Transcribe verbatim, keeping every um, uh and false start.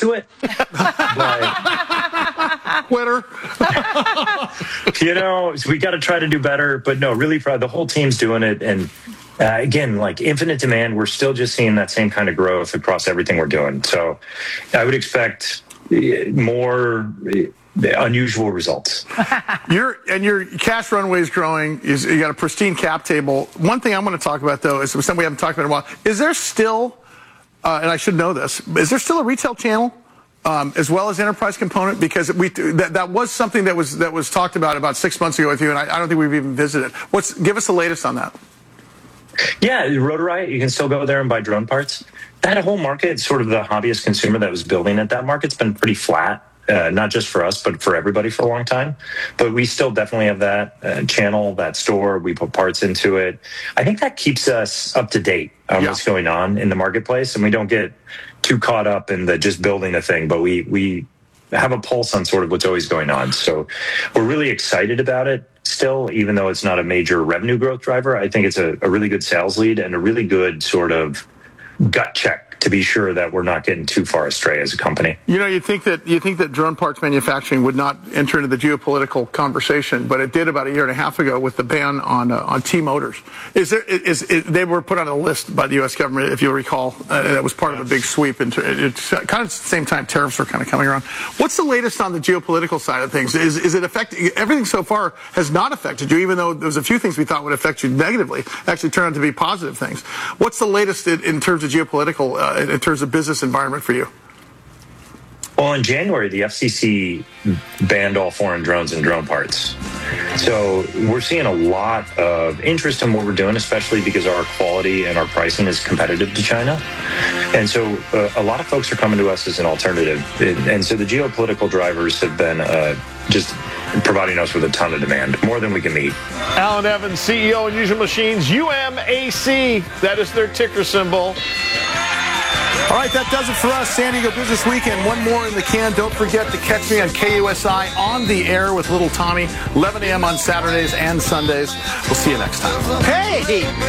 to it. But, Twitter. you know, we got to try to do better. But no, really proud. The whole team's doing it. And uh, again, like infinite demand, we're still just seeing that same kind of growth across everything we're doing. So I would expect more unusual results. Your and your cash runway is growing. Is you got a pristine cap table. One thing I want to talk about though is something we haven't talked about in a while. Is there still, uh, and I should know this, is there still a retail channel um, as well as enterprise component? Because we that, that was something that was that was talked about about six months ago with you, and I, I don't think we've even visited. What's give us the latest on that? Yeah, Rotorite, you can still go there and buy drone parts. That whole market, sort of the hobbyist consumer that was building at that market's been pretty flat. Uh, not just for us, but for everybody for a long time. But we still definitely have that uh, channel, that store. We put parts into it. I think that keeps us up to date on yeah. what's going on in the marketplace, and we don't get too caught up in the just building a thing, but we we have a pulse on sort of what's always going on. So we're really excited about it still, even though it's not a major revenue growth driver. I think it's a, a really good sales lead and a really good sort of gut check to be sure that we're not getting too far astray as a company. You know, you think that you think that drone parts manufacturing would not enter into the geopolitical conversation, but it did about a year and a half ago with the ban on uh, on T-Motors. Is there is, is they were put on a list by the U S government, if you'll recall. Uh, that was part of a big sweep, and it's kind of at the same time tariffs were kind of coming around. What's the latest on the geopolitical side of things? Is is it affecting everything so far? Has not affected you, even though there was a few things we thought would affect you negatively, actually turned out to be positive things. What's the latest in, in terms of geopolitical? Uh, in terms of business environment for you? Well, in January, the F C C banned all foreign drones and drone parts. So we're seeing a lot of interest in what we're doing, especially because our quality and our pricing is competitive to China. And so uh, a lot of folks are coming to us as an alternative. And so the geopolitical drivers have been uh, just providing us with a ton of demand, more than we can meet. Alan Evans, C E O of Unusual Machines, U M A C. That is their ticker symbol. All right, that does it for us. San Diego Business Weekend. One more in the can. Don't forget to catch me on K U S I on the air with Little Tommy, eleven a.m. on Saturdays and Sundays. We'll see you next time. Hey!